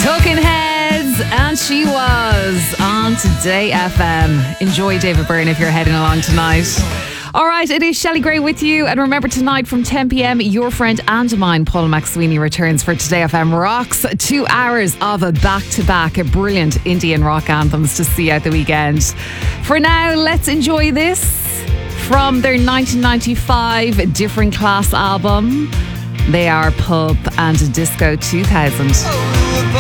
Talking Heads, and she was on Today FM. Enjoy David Byrne if you're heading along tonight. All right, it is Shelley Gray with you. And remember, tonight from 10 p.m, your friend and mine, Paul McSweeney, returns for Today FM Rocks. 2 hours of a back-to-back brilliant Indian rock anthems to see out the weekend. For now, let's enjoy this from their 1995 Different Class album. They are Pulp and Disco 2000.